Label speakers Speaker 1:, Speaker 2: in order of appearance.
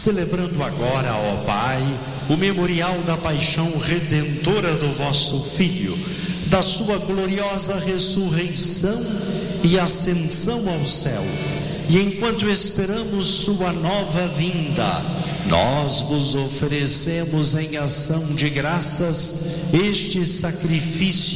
Speaker 1: celebrando agora, ó Pai, o memorial da paixão redentora do vosso Filho, da sua gloriosa ressurreição e ascensão ao céu. E enquanto esperamos sua nova vinda, nós vos oferecemos em ação de graças este sacrifício